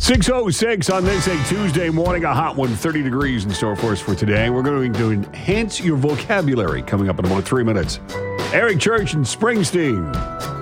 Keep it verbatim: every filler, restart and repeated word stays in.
six oh six on this a Tuesday morning, a hot one, thirty degrees in store for us for today. We're going to enhance your vocabulary coming up in about three minutes. Eric Church and Springsteen.